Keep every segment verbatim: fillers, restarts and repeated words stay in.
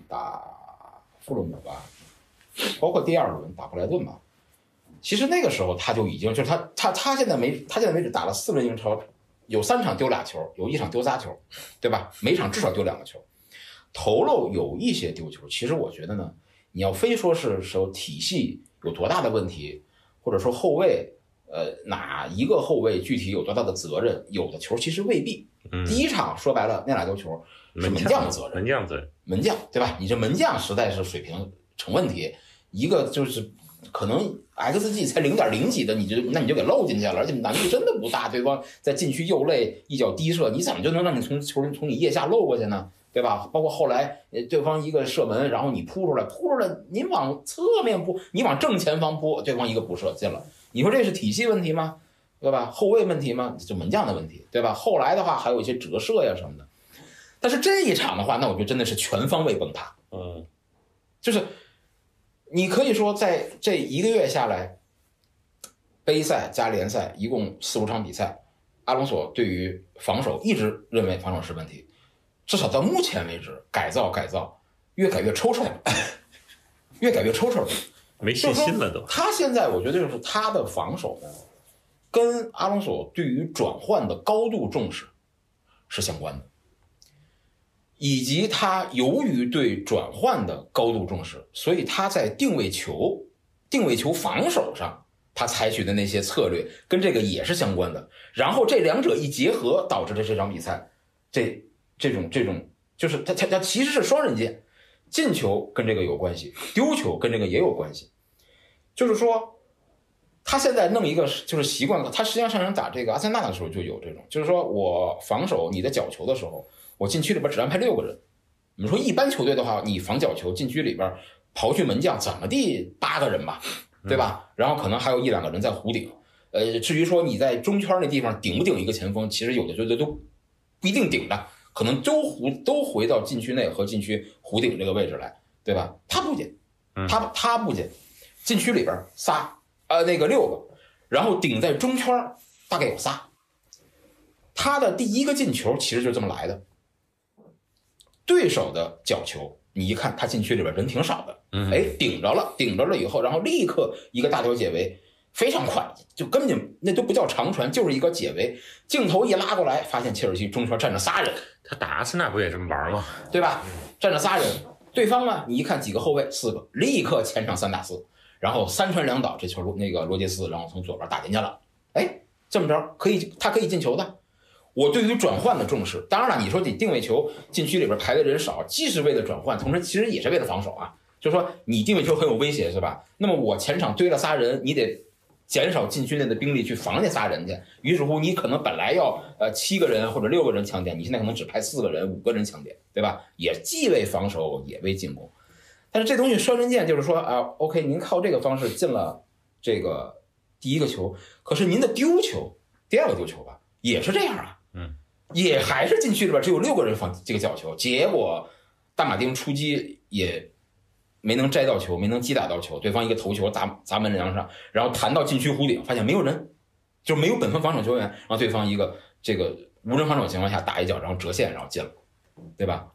打富勒姆吧，包括第二轮打布莱顿吧。其实那个时候他就已经就是他他他现在没他现在为止打了四轮英超，有三场丢俩球，有一场丢仨球，对吧？每场至少丢两个球，投漏有一些丢球。其实我觉得呢，你要非说是说体系有多大的问题，或者说后卫呃哪一个后卫具体有多大的责任，有的球其实未必。 嗯、 第一场说白了那俩丢球是门将的责任， 门将责任， 门将对吧？你这门将实在是水平成问题，一个就是可能 X G 才零点零几的，你就那你就给漏进去了，而且难度真的不大。对方在禁区右肋一脚低射，你怎么就能让你从球从你腋下漏过去呢？对吧？包括后来对方一个射门，然后你扑出来，扑出来，你往侧面扑，你往正前方扑，对方一个补射进了。你说这是体系问题吗？对吧？后卫问题吗？就门将的问题，对吧？后来的话还有一些折射呀什么的。但是这一场的话，那我觉得真的是全方位崩塌。 嗯， 就是你可以说在这一个月下来，杯赛加联赛一共四五场比赛，阿隆索对于防守一直认为防守是问题，至少到目前为止改造改造越改越抽抽，越改越抽抽， 没信心了都。 他现在我觉得就是他的防守呢，跟阿隆索对于转换的高度重视是相关的。以及他由于对转换的高度重视，所以他在定位球、定位球防守上，他采取的那些策略跟这个也是相关的。然后这两者一结合，导致的这场比赛，这这种这种就是他他他其实是双刃剑，进球跟这个有关系，丢球跟这个也有关系。就是说，他现在弄一个就是习惯，他实际上上场打这个阿森纳的时候就有这种，就是说我防守你的角球的时候。我禁区里边只安排六个人，你说一般球队的话，你防角球禁区里边刨去门将，怎么地八个人吧，对吧？然后可能还有一两个人在弧顶。呃，至于说你在中圈那地方顶不顶一个前锋，其实有的球队都不一定顶的，可能都弧都回到禁区内和禁区弧顶这个位置来，对吧？他不仅，他他不仅，禁区里边仨，呃，那个六个，然后顶在中圈大概有仨。他的第一个进球其实就这么来的。对手的角球，你一看他禁区里边人挺少的，哎，顶着了，顶着了以后，然后立刻一个大脚解围，非常快，就根本就那都不叫长传，就是一个解围。镜头一拉过来，发现切尔西中圈站着仨人， 他打阿森纳不也这么玩吗？ 对吧？站着仨人，对方呢，你一看几个后卫，四个，立刻前场三打四，然后三传两倒，这球那个罗杰斯，然后从左边打进去了，哎，这么着可以，他可以进球的。我对于转换的重视，当然了，你说你定位球禁区里边排的人少，既是为了转换，同时其实也是为了防守啊。就是说你定位球很有威胁，是吧？那么我前场堆了仨人，你得减少禁区内的兵力去防那仨人去。于是乎，你可能本来要呃七个人或者六个人抢点，你现在可能只派四个人、五个人抢点，对吧？也既为防守也为进攻。但是这东西双刃剑，就是说啊 ，OK， 您靠这个方式进了这个第一个球，可是您的丢球，第二个丢球吧，也是这样啊。 嗯， 也还是禁区里边只有六个人防这个角球，结果大马丁出击也没能摘到球，没能击打到球，对方一个头球砸砸门梁上，然后弹到禁区弧顶，发现没有人，就是没有本分防守球员，然后对方一个这个无人防守情况下打一脚，然后折线，然后进了，对吧？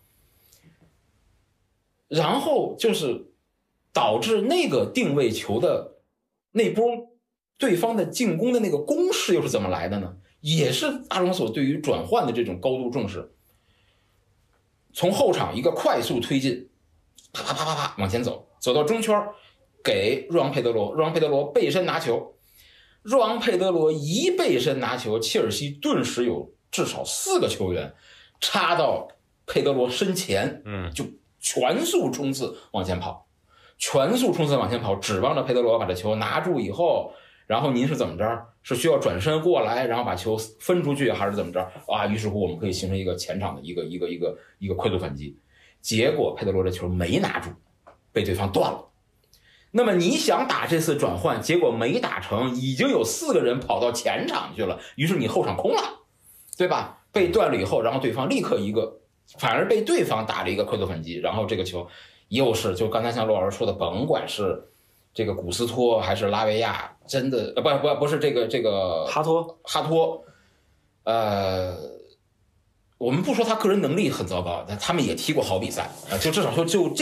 然后就是导致那个定位球的那波对方的进攻的那个攻势又是怎么来的呢？也是阿隆索对于转换的这种高度重视，从后场一个快速推进，啪啪啪啪啪往前走，走到中圈，给若昂佩德罗，若昂佩德罗背身拿球，若昂佩德罗一背身拿球，切尔西顿时有至少四个球员插到佩德罗身前， 嗯， 就全速冲刺往前跑，全速冲刺往前跑，指望着佩德罗把这球拿住以后。然后您是怎么着？是需要转身过来，然后把球分出去，还是怎么着啊？于是乎，我们可以形成一个前场的一个一个一个一个快速反击。结果佩德罗这球没拿住，被对方断了。那么你想打这次转换，结果没打成，已经有四个人跑到前场去了，于是你后场空了，对吧？被断了以后，然后对方立刻一个，反而被对方打了一个快速反击，然后这个球又是就刚才像罗老师说的，甭管是这个古斯托还是拉维亚，真的呃不不不是这个这个哈托哈托，呃，我们不说他个人能力很糟糕，但他们也踢过好比赛啊，就至少说就这。